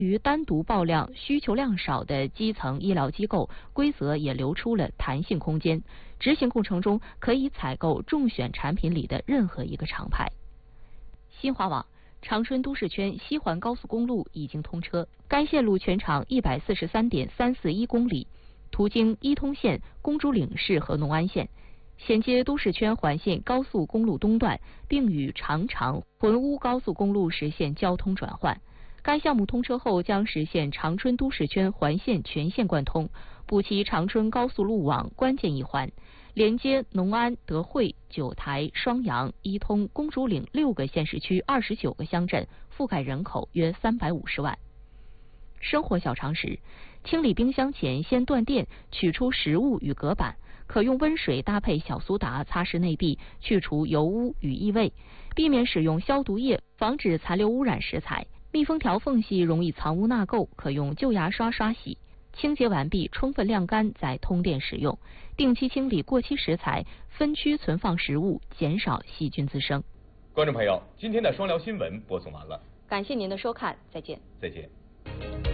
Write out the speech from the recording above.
于单独报量需求量少的基层医疗机构，规则也留出了弹性空间，执行过程中可以采购中选产品里的任何一个厂牌。新华网。长春都市圈西环高速公路已经通车，该线路全长143.341公里，途经伊通县、公主岭市和农安县，衔接都市圈环线高速公路东段，并与长浑乌高速公路实现交通转换。该项目通车后将实现长春都市圈环线全线贯通，补齐长春高速路网关键一环，连接农安、德惠、九台、双阳、伊通、公主岭6个县市区29个乡镇，覆盖人口约350万。生活小常识：清理冰箱前先断电，取出食物与隔板，可用温水搭配小苏打擦拭内壁，去除油污与异味，避免使用消毒液，防止残留污染食材。密封条缝隙容易藏污纳垢，可用旧牙刷刷洗。清洁完毕，充分晾干再通电使用。定期清理过期食材，分区存放食物，减少细菌滋生。 观众朋友，今天的双聊新闻播送完了， 感谢您的收看，再见。 再见。